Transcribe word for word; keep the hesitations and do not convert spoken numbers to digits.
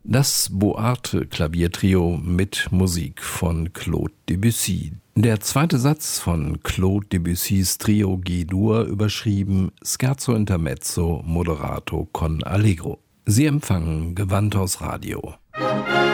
Das Boarte-Klaviertrio mit Musik von Claude Debussy. Der zweite Satz von Claude Debussys Trio G-Dur überschrieben Scherzo intermezzo moderato con allegro. Sie empfangen Gewandhaus Radio.